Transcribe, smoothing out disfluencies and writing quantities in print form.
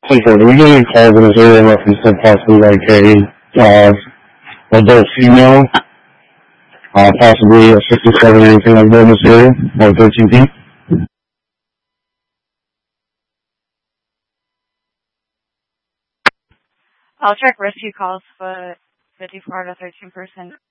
do we get any calls in this area in reference to possibly like a adult female, possibly a 67 or anything like that in this area, or 13P? I'll check rescue calls for 54 to 13%.